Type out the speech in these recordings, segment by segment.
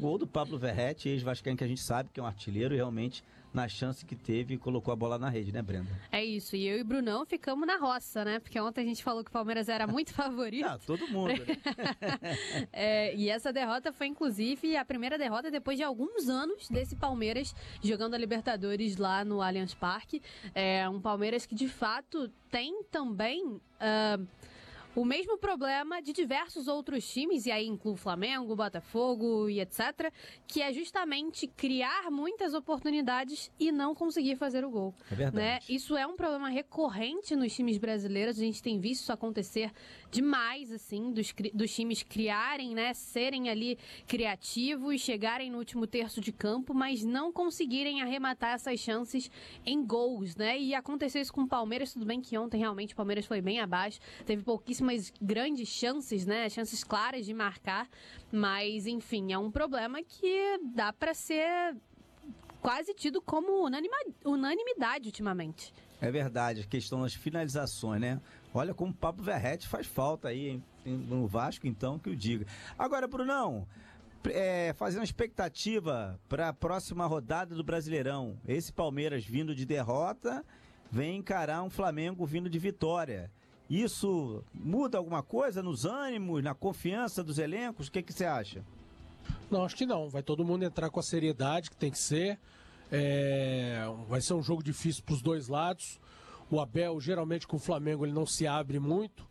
gol do Pablo Verratti, ex-vascaíno, que a gente sabe que é um artilheiro e realmente na chance que teve colocou a bola na rede, né, Brenda? É isso, e eu e Brunão ficamos na roça, né? Porque ontem a gente falou que o Palmeiras era muito favorito. Todo mundo, né? E essa derrota foi, inclusive, a primeira derrota depois de alguns anos desse Palmeiras jogando a Libertadores lá no Allianz Parque. Um Palmeiras que, de fato, tem também o mesmo problema de diversos outros times, e aí inclui o Flamengo, Botafogo e etc., que é justamente criar muitas oportunidades e não conseguir fazer o gol. É verdade. Né? Isso é um problema recorrente nos times brasileiros, a gente tem visto isso acontecer demais, assim, dos times criarem, né, serem ali criativos, chegarem no último terço de campo, mas não conseguirem arrematar essas chances em gols, né? E aconteceu isso com o Palmeiras, tudo bem que ontem realmente o Palmeiras foi bem abaixo, teve pouquíssimas grandes chances, né? Chances claras de marcar, mas enfim, é um problema que dá para ser quase tido como unanimidade ultimamente. É verdade, a questão das finalizações, né? Olha como o Pablo Verratti faz falta aí, hein? No Vasco, então, que o diga. Agora, Brunão, fazendo a expectativa para a próxima rodada do Brasileirão, esse Palmeiras vindo de derrota vem encarar um Flamengo vindo de vitória. Isso muda alguma coisa nos ânimos, na confiança dos elencos? O que você acha? Não, acho que não. Vai todo mundo entrar com a seriedade que tem que ser. Vai ser um jogo difícil para os dois lados. O Abel, geralmente com o Flamengo, ele não se abre muito.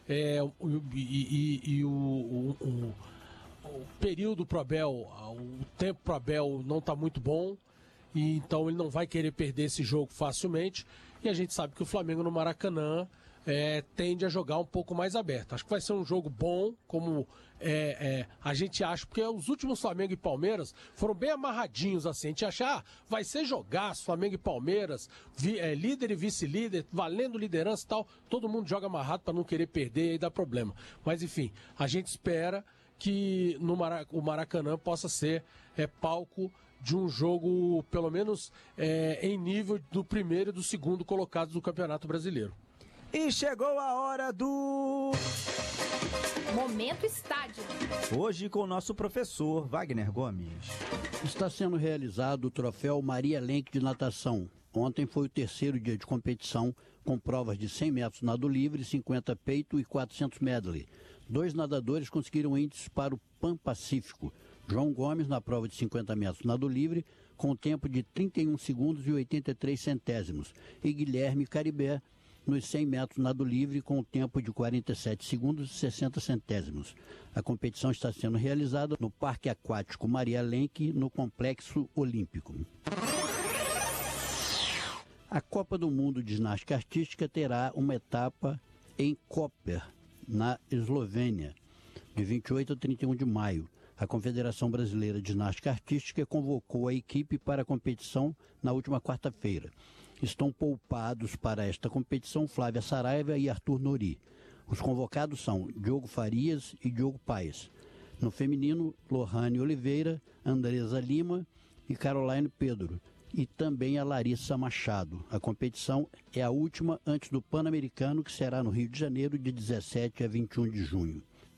O período para o Abel, o tempo para o Abel não está muito bom. E então ele não vai querer perder esse jogo facilmente. E a gente sabe que o Flamengo no Maracanã tende a jogar um pouco mais aberto. Acho que vai ser um jogo bom, como a gente acha, porque os últimos Flamengo e Palmeiras foram bem amarradinhos assim. A gente acha, vai ser jogaço, Flamengo e Palmeiras, líder e vice-líder, valendo liderança e tal. Todo mundo joga amarrado para não querer perder e aí dá problema. Mas enfim, a gente espera que o Maracanã possa ser palco de um jogo, pelo menos em nível do primeiro e do segundo colocados do Campeonato Brasileiro. E chegou a hora do Momento Estádio. Hoje com o nosso professor Wagner Gomes. Está sendo realizado o troféu Maria Lenk de natação. Ontem foi o terceiro dia de competição, com provas de 100 metros nado livre, 50 peito e 400 medley. 2 nadadores conseguiram índices para o Pan-Pacífico. João Gomes, na prova de 50 metros nado livre, com tempo de 31 segundos e 83 centésimos. E Guilherme Caribé, nos 100 metros nado livre, com o tempo de 47 segundos e 60 centésimos. A competição está sendo realizada no Parque Aquático Maria Lenk, no Complexo Olímpico. A Copa do Mundo de Ginástica Artística terá uma etapa em Koper, na Eslovênia, de 28 a 31 de maio. A Confederação Brasileira de Ginástica Artística convocou a equipe para a competição na última quarta-feira. Estão poupados para esta competição Flávia Saraiva e Arthur Nori. Os convocados são Diogo Farias e Diogo Paes. No feminino, Lohane Oliveira, Andresa Lima e Caroline Pedro. E também a Larissa Machado. A competição é a última antes do Pan-Americano, que será no Rio de Janeiro, de 17 a 21 de junho.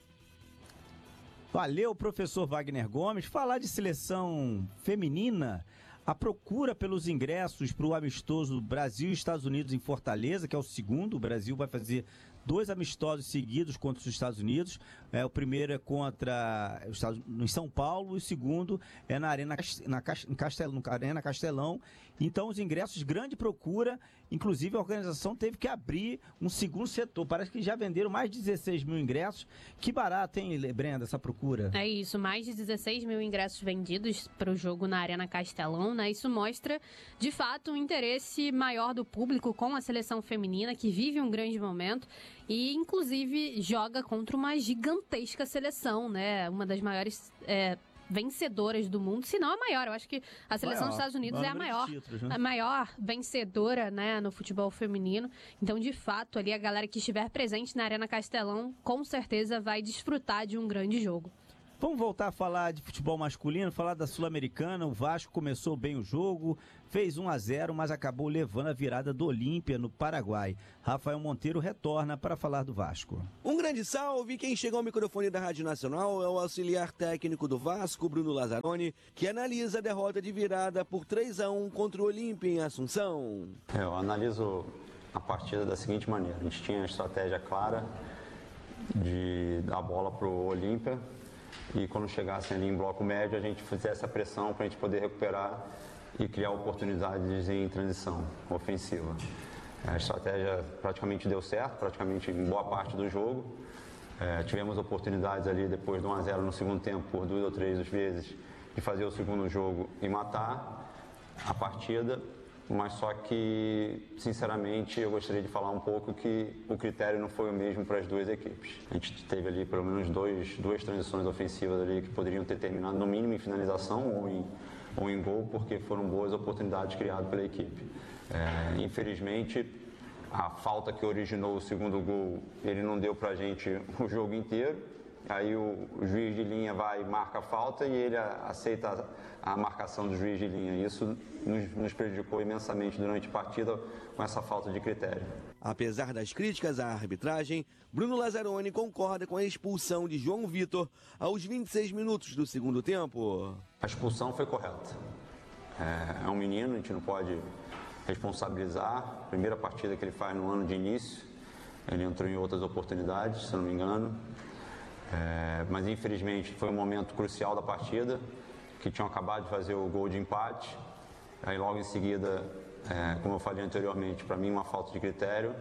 Valeu, professor Wagner Gomes. Falar de seleção feminina, a procura pelos ingressos para o amistoso Brasil e Estados Unidos em Fortaleza, que é o segundo. O Brasil vai fazer 2 amistosos seguidos contra os Estados Unidos. O primeiro é contra em São Paulo, e o segundo é na Arena Castelão. Então, os ingressos, grande procura. Inclusive, a organização teve que abrir um segundo setor. Parece que já venderam mais de 16 mil ingressos. Que barato, hein, Brenda, essa procura? É isso, mais de 16 mil ingressos vendidos para o jogo na Arena Castelão, né? Isso mostra, de fato, um interesse maior do público com a seleção feminina, que vive um grande momento e, inclusive, joga contra uma gigantesca seleção, né? Uma das maiores vencedoras do mundo, se não a maior. Eu acho que a seleção dos Estados Unidos é a maior, títulos, né? A maior vencedora, né, no futebol feminino. Então, de fato, ali a galera que estiver presente na Arena Castelão, com certeza vai desfrutar de um grande jogo. Vamos voltar a falar de futebol masculino, falar da Sul-Americana. O Vasco começou bem o jogo, fez 1-0, mas acabou levando a virada do Olímpia no Paraguai. Rafael Monteiro retorna para falar do Vasco. Um grande salve! Quem chega ao microfone da Rádio Nacional é o auxiliar técnico do Vasco, Bruno Lazzaroni, que analisa a derrota de virada por 3-1 contra o Olímpia em Assunção. Eu analiso a partida da seguinte maneira: a gente tinha a estratégia clara de dar a bola para o Olímpia, e quando chegassem ali em bloco médio a gente fizesse a pressão para a gente poder recuperar e criar oportunidades em transição ofensiva. A estratégia praticamente deu certo, praticamente em boa parte do jogo. Tivemos oportunidades ali depois do 1-0 no segundo tempo, por 2 ou 3 vezes, de fazer o segundo jogo e matar a partida. Mas só que, sinceramente, eu gostaria de falar um pouco que o critério não foi o mesmo para as duas equipes. A gente teve ali pelo menos duas transições ofensivas ali que poderiam ter terminado no mínimo em finalização ou em gol, porque foram boas oportunidades criadas pela equipe. Infelizmente, a falta que originou o segundo gol, ele não deu para a gente o jogo inteiro. Aí o juiz de linha vai e marca a falta e ele aceita a marcação do juiz de linha. Isso nos prejudicou imensamente durante a partida com essa falta de critério. Apesar das críticas à arbitragem, Bruno Lazzaroni concorda com a expulsão de João Vitor aos 26 minutos do segundo tempo. A expulsão foi correta. É um menino, a gente não pode responsabilizar. Primeira partida que ele faz no ano de início, ele entrou em outras oportunidades, se eu não me engano. Mas infelizmente foi um momento crucial da partida, que tinham acabado de fazer o gol de empate. Aí logo em seguida, como eu falei anteriormente, para mim uma falta de critério,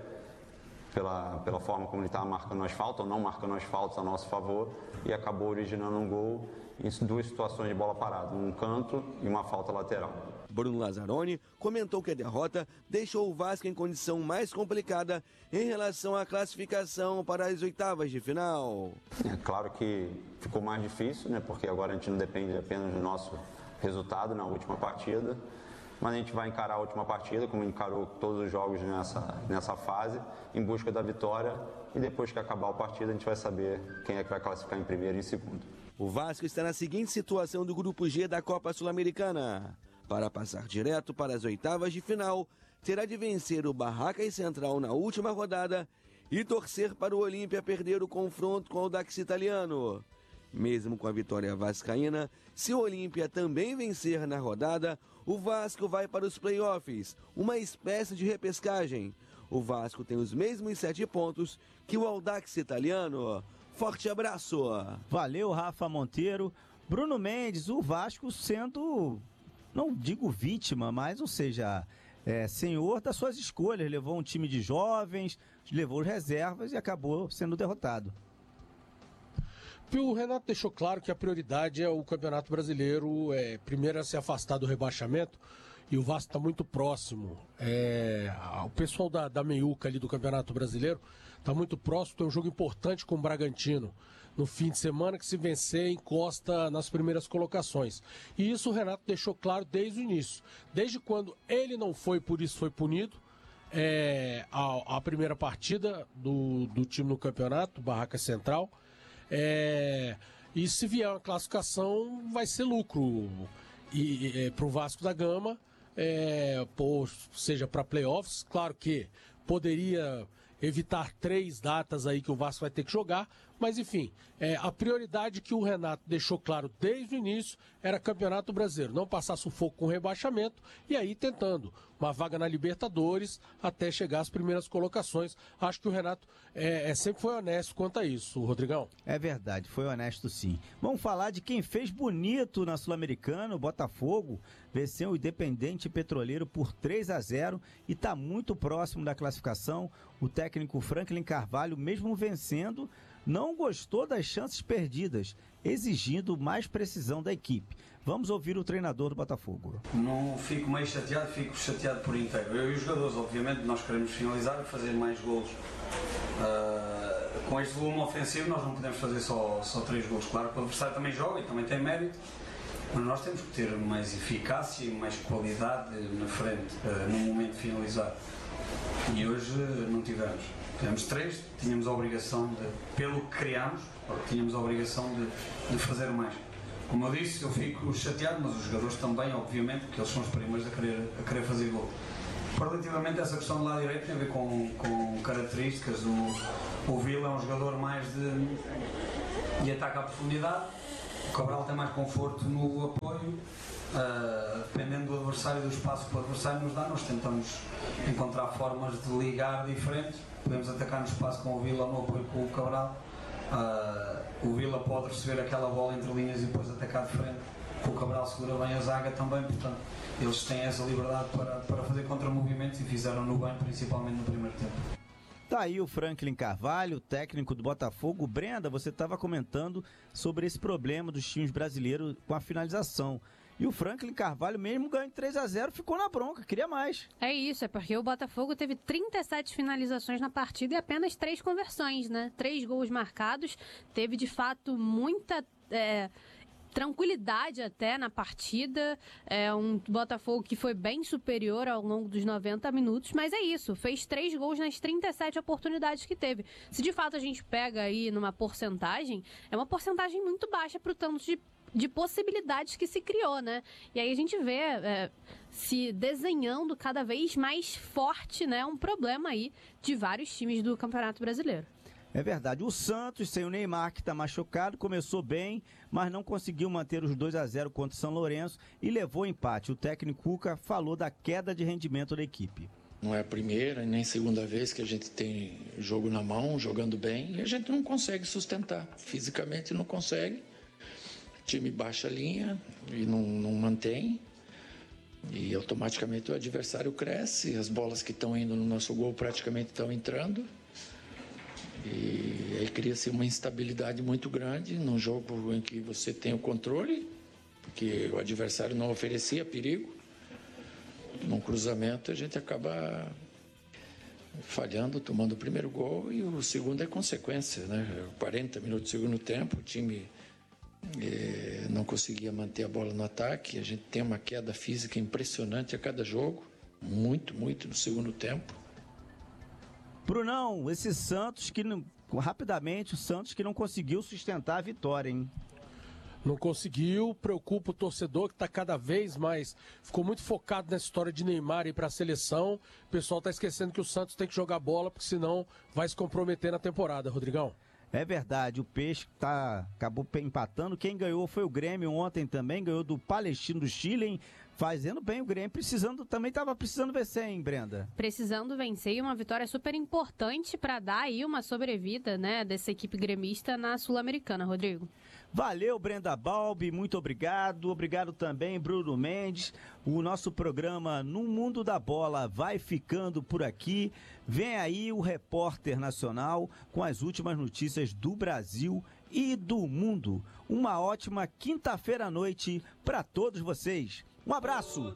pela forma como ele estava marcando as faltas, ou não marcando as faltas a nosso favor, e acabou originando um gol em 2 situações de bola parada, um canto e uma falta lateral. Bruno Lazzaroni comentou que a derrota deixou o Vasco em condição mais complicada em relação à classificação para as oitavas de final. É claro que ficou mais difícil, né? Porque agora a gente não depende apenas do nosso resultado na última partida, mas a gente vai encarar a última partida, como encarou todos os jogos nessa fase, em busca da vitória, e depois que acabar a partida a gente vai saber quem é que vai classificar em primeiro e em segundo. O Vasco está na seguinte situação do Grupo G da Copa Sul-Americana. Para passar direto para as oitavas de final, terá de vencer o Barracas Central na última rodada e torcer para o Olímpia perder o confronto com o Audax Italiano. Mesmo com a vitória vascaína, se o Olímpia também vencer na rodada, o Vasco vai para os playoffs, uma espécie de repescagem. O Vasco tem os mesmos 7 pontos que o Audax Italiano. Forte abraço! Valeu, Rafa Monteiro. Bruno Mendes, o Vasco sendo, não digo vítima, mas, ou seja, senhor das suas escolhas. Levou um time de jovens, levou os reservas e acabou sendo derrotado. O Renato deixou claro que a prioridade é o Campeonato Brasileiro, primeiro é se afastar do rebaixamento, e o Vasco está muito próximo. O pessoal da meiuca ali do Campeonato Brasileiro está muito próximo, tem um jogo importante com o Bragantino no fim de semana, que se vencer encosta nas primeiras colocações. E isso o Renato deixou claro desde o início. Desde quando ele não foi, por isso foi punido, a primeira partida do time no campeonato, Barracas Central. E se vier uma classificação, vai ser lucro para o Vasco da Gama, seja para playoffs. Claro que poderia evitar 3 datas aí que o Vasco vai ter que jogar, mas enfim, a prioridade que o Renato deixou claro desde o início era Campeonato Brasileiro, não passar sufoco com rebaixamento e aí tentando uma vaga na Libertadores até chegar às primeiras colocações. Acho que o Renato sempre foi honesto quanto a isso, Rodrigão. É verdade, foi honesto sim. Vamos falar de quem fez bonito na Sul-Americana. O Botafogo venceu o Independente Petroleiro por 3-0 e está muito próximo da classificação. O técnico Franklin Carvalho, mesmo vencendo, não gostou das chances perdidas, exigindo mais precisão da equipe. Vamos ouvir o treinador do Botafogo. Não fico meio chateado, fico chateado por inteiro. Eu e os jogadores, obviamente, nós queremos finalizar e fazer mais golos. Com este volume ofensivo nós não podemos fazer só 3 golos. Claro que o adversário também joga e também tem mérito, Mas nós temos que ter mais eficácia e mais qualidade na frente, no momento de finalizar. E hoje não tivemos. Tivemos 3, tínhamos a obrigação pelo que criámos, tínhamos a obrigação de fazer mais. Como eu disse, eu fico chateado, mas os jogadores também, obviamente, porque eles são os primeiros a querer fazer gol. Relativamente a essa questão do lado direito, tem a ver com características. O Vila é um jogador mais de ataque à profundidade. O Cabral tem mais conforto no apoio. Dependendo do adversário e do espaço que o adversário nos dá, nós tentamos encontrar formas de ligar diferentes. Podemos atacar no espaço com o Vila ou no apoio com o Cabral. O Vila pode receber aquela bola entre linhas e depois atacar de frente. O Cabral segura bem a zaga também, portanto eles têm essa liberdade para fazer contramovimentos e fizeram-no bem, principalmente no primeiro tempo. Tá aí o Franklin Carvalho, técnico do Botafogo. Brenda, você estava comentando sobre esse problema dos times brasileiros com a finalização. E o Franklin Carvalho, mesmo ganhando 3-0, ficou na bronca, queria mais. É isso, é porque o Botafogo teve 37 finalizações na partida e apenas 3 conversões, né? 3 gols marcados, teve de fato muita tranquilidade até na partida, um Botafogo que foi bem superior ao longo dos 90 minutos, mas é isso, fez 3 gols nas 37 oportunidades que teve. Se de fato a gente pega aí numa porcentagem, é uma porcentagem muito baixa para o tanto de possibilidades que se criou, né? E aí a gente vê se desenhando cada vez mais forte, né? Um problema aí de vários times do Campeonato Brasileiro. É verdade. O Santos, sem o Neymar, que está machucado, começou bem, mas não conseguiu manter os 2-0 contra o São Lourenço e levou empate. O técnico Cuca falou da queda de rendimento da equipe. Não é a primeira nem segunda vez que a gente tem jogo na mão, jogando bem, e a gente não consegue sustentar. Fisicamente não consegue. O time baixa a linha e não mantém. E automaticamente o adversário cresce, as bolas que estão indo no nosso gol praticamente estão entrando. E aí cria-se uma instabilidade muito grande num jogo em que você tem o controle, porque o adversário não oferecia perigo. Num cruzamento a gente acaba falhando, tomando o primeiro gol, e o segundo é consequência, né? 40 minutos do segundo tempo, o time não conseguia manter a bola no ataque. A gente tem uma queda física impressionante a cada jogo, muito no segundo tempo. Brunão, esse Santos rapidamente, o Santos que não conseguiu sustentar a vitória, hein? Não conseguiu, preocupa o torcedor que está cada vez mais, ficou muito focado nessa história de Neymar ir para a seleção. O pessoal está esquecendo que o Santos tem que jogar bola, porque senão vai se comprometer na temporada, Rodrigão. É verdade, o Peixe acabou empatando. Quem ganhou foi o Grêmio ontem também, ganhou do Palestino do Chile, hein? Fazendo bem o Grêmio, também estava precisando vencer, hein, Brenda? Precisando vencer, e uma vitória super importante para dar aí uma sobrevida, né, dessa equipe gremista na Sul-Americana, Rodrigo. Valeu, Brenda Balbi, muito obrigado. Obrigado também, Bruno Mendes. O nosso programa No Mundo da Bola vai ficando por aqui. Vem aí o Repórter Nacional com as últimas notícias do Brasil e do mundo. Uma ótima quinta-feira à noite para todos vocês. Um abraço!